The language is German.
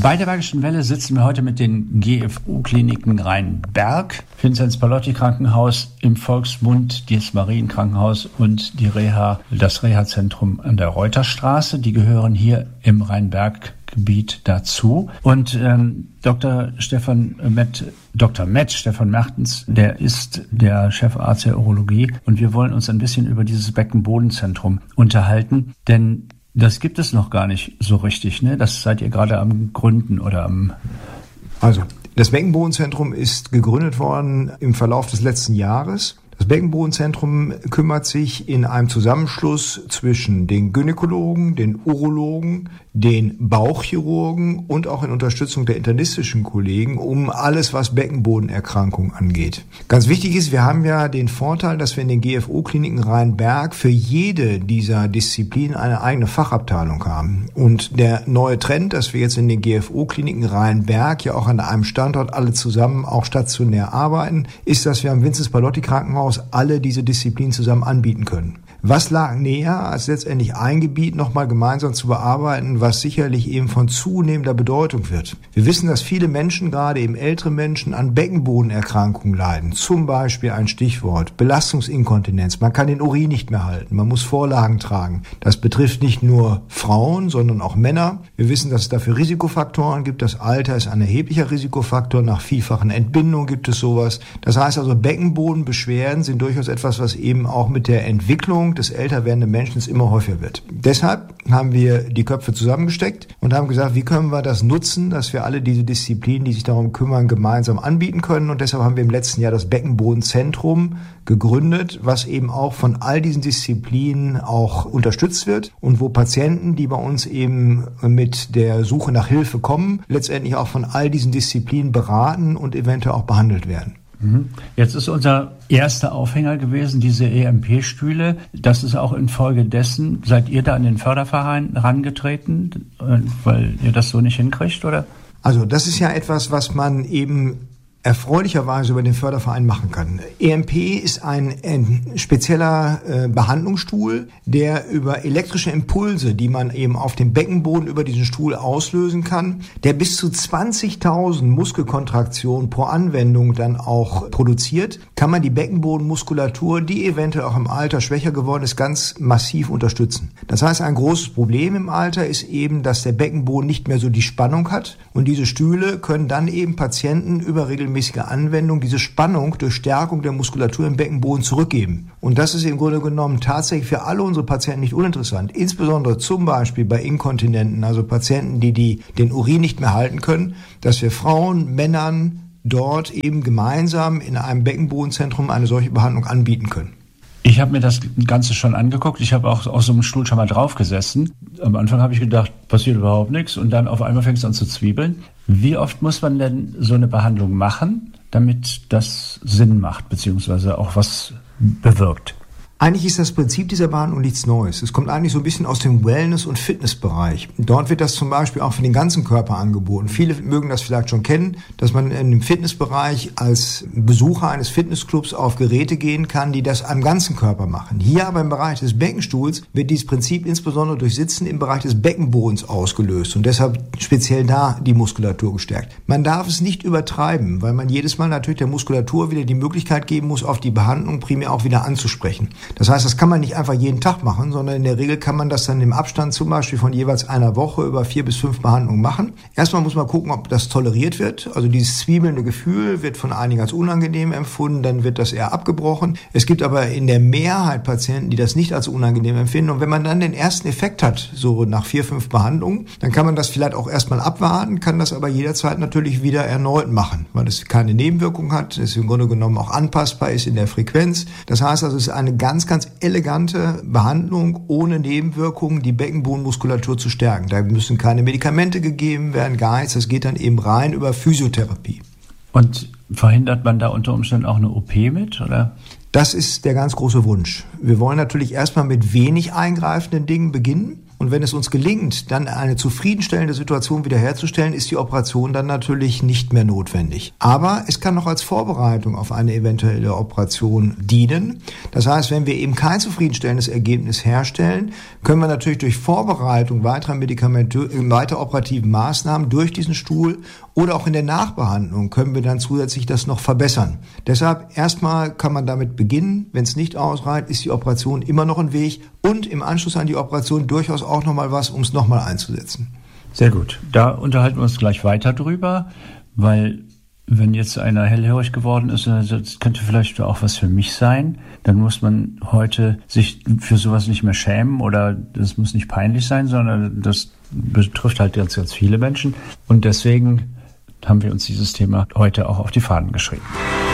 Bei der Bergischen Welle sitzen wir heute mit den GFU-Kliniken Rheinberg, Vinzenz-Pallotti-Krankenhaus, im Volksmund das Marienkrankenhaus und das Reha-Zentrum an der Reuterstraße. Die gehören hier im Rheinberg-Gebiet dazu. Und Dr. Matt Stefan Mertens, der ist der Chefarzt der Urologie. Und wir wollen uns ein bisschen über dieses Beckenbodenzentrum unterhalten, denn das gibt es noch gar nicht so richtig, ne? Das seid ihr gerade am Gründen oder am... Also, das Beckenbodenzentrum ist gegründet worden im Verlauf des letzten Jahres. Das Beckenbodenzentrum kümmert sich in einem Zusammenschluss zwischen den Gynäkologen, den Urologen, den Bauchchirurgen und auch in Unterstützung der internistischen Kollegen um alles, was Beckenbodenerkrankungen angeht. Ganz wichtig ist, wir haben ja den Vorteil, dass wir in den GFU-Kliniken Rheinberg für jede dieser Disziplinen eine eigene Fachabteilung haben. Und der neue Trend, dass wir jetzt in den GFU-Kliniken Rheinberg ja auch an einem Standort alle zusammen auch stationär arbeiten, ist, dass wir am Vinzenz-Pallotti-Krankenhaus alle diese Disziplinen zusammen anbieten können. Was lag näher, als letztendlich ein Gebiet nochmal gemeinsam zu bearbeiten, was sicherlich eben von zunehmender Bedeutung wird? Wir wissen, dass viele Menschen, gerade eben ältere Menschen, an Beckenbodenerkrankungen leiden. Zum Beispiel ein Stichwort: Belastungsinkontinenz. Man kann den Urin nicht mehr halten. Man muss Vorlagen tragen. Das betrifft nicht nur Frauen, sondern auch Männer. Wir wissen, dass es dafür Risikofaktoren gibt. Das Alter ist ein erheblicher Risikofaktor. Nach vielfachen Entbindungen gibt es sowas. Das heißt also, Beckenbodenbeschwerden sind durchaus etwas, was eben auch mit der Entwicklung des älter werdenden Menschen immer häufiger wird. Deshalb haben wir die Köpfe zusammengesteckt und haben gesagt, wie können wir das nutzen, dass wir alle diese Disziplinen, die sich darum kümmern, gemeinsam anbieten können. Und deshalb haben wir im letzten Jahr das Beckenbodenzentrum gegründet, was eben auch von all diesen Disziplinen auch unterstützt wird und wo Patienten, die bei uns eben mit der Suche nach Hilfe kommen, letztendlich auch von all diesen Disziplinen beraten und eventuell auch behandelt werden. Jetzt ist unser erster Aufhänger gewesen, diese EMP-Stühle. Das ist auch infolgedessen, seid ihr da an den Förderverein herangetreten, weil ihr das so nicht hinkriegt, oder? Also das ist ja etwas, was man eben erfreulicherweise über den Förderverein machen kann. EMP ist ein spezieller Behandlungsstuhl, der über elektrische Impulse, die man eben auf dem Beckenboden über diesen Stuhl auslösen kann, der bis zu 20.000 Muskelkontraktionen pro Anwendung dann auch produziert, kann man die Beckenbodenmuskulatur, die eventuell auch im Alter schwächer geworden ist, ganz massiv unterstützen. Das heißt, ein großes Problem im Alter ist eben, dass der Beckenboden nicht mehr so die Spannung hat, und diese Stühle können dann eben Patienten über regelmäßige Anwendung diese Spannung durch Stärkung der Muskulatur im Beckenboden zurückgeben. Und das ist im Grunde genommen tatsächlich für alle unsere Patienten nicht uninteressant. Insbesondere zum Beispiel bei Inkontinenten, also Patienten, die den Urin nicht mehr halten können, dass wir Frauen, Männern dort eben gemeinsam in einem Beckenbodenzentrum eine solche Behandlung anbieten können. Ich habe mir das Ganze schon angeguckt. Ich habe auch auf so einem Stuhl schon mal drauf gesessen. Am Anfang habe ich gedacht, passiert überhaupt nichts. Und dann auf einmal fängt es an zu zwiebeln. Wie oft muss man denn so eine Behandlung machen, damit das Sinn macht, beziehungsweise auch was bewirkt? Eigentlich ist das Prinzip dieser Behandlung nichts Neues. Es kommt eigentlich so ein bisschen aus dem Wellness- und Fitnessbereich. Dort wird das zum Beispiel auch für den ganzen Körper angeboten. Viele mögen das vielleicht schon kennen, dass man in dem Fitnessbereich als Besucher eines Fitnessclubs auf Geräte gehen kann, die das am ganzen Körper machen. Hier aber im Bereich des Beckenstuhls wird dieses Prinzip insbesondere durch Sitzen im Bereich des Beckenbodens ausgelöst und deshalb speziell da die Muskulatur gestärkt. Man darf es nicht übertreiben, weil man jedes Mal natürlich der Muskulatur wieder die Möglichkeit geben muss, auf die Behandlung primär auch wieder anzusprechen. Das heißt, das kann man nicht einfach jeden Tag machen, sondern in der Regel kann man das dann im Abstand zum Beispiel von jeweils einer Woche über 4 bis 5 Behandlungen machen. Erstmal muss man gucken, ob das toleriert wird. Also dieses zwiebelnde Gefühl wird von einigen als unangenehm empfunden, dann wird das eher abgebrochen. Es gibt aber in der Mehrheit Patienten, die das nicht als unangenehm empfinden. Und wenn man dann den ersten Effekt hat, so nach 4, 5 Behandlungen, dann kann man das vielleicht auch erstmal abwarten, kann das aber jederzeit natürlich wieder erneut machen, weil es keine Nebenwirkung hat, es im Grunde genommen auch anpassbar ist in der Frequenz. Das heißt also, es ist eine ganz elegante Behandlung ohne Nebenwirkungen, die Beckenbodenmuskulatur zu stärken. Da müssen keine Medikamente gegeben werden, gar nichts. Das geht dann eben rein über Physiotherapie. Und verhindert man da unter Umständen auch eine OP mit, oder? Das ist der ganz große Wunsch. Wir wollen natürlich erstmal mit wenig eingreifenden Dingen beginnen. und wenn es uns gelingt, dann eine zufriedenstellende Situation wiederherzustellen, ist die Operation dann natürlich nicht mehr notwendig. Aber es kann noch als Vorbereitung auf eine eventuelle Operation dienen. Das heißt, wenn wir eben kein zufriedenstellendes Ergebnis herstellen, können wir natürlich durch Vorbereitung weiterer weiter operativen Maßnahmen durch diesen Stuhl oder auch in der Nachbehandlung können wir dann zusätzlich das noch verbessern. Deshalb erstmal kann man damit beginnen. Wenn es nicht ausreicht, ist die Operation immer noch ein Weg und im Anschluss an die Operation durchaus auch nochmal was, um es nochmal einzusetzen. Sehr gut. Da unterhalten wir uns gleich weiter drüber, weil wenn jetzt einer hellhörig geworden ist, das könnte vielleicht auch was für mich sein, dann muss man heute sich für sowas nicht mehr schämen oder das muss nicht peinlich sein, sondern das betrifft halt ganz, ganz viele Menschen. Und deswegen haben wir uns dieses Thema heute auch auf die Fahnen geschrieben.